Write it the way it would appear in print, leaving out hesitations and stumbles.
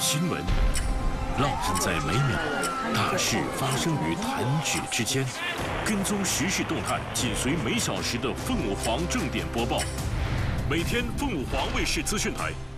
新闻烙印在每秒，大事发生于弹指之间。跟踪时事动态，紧随每小时的凤凰正点播报。每天凤凰卫视资讯台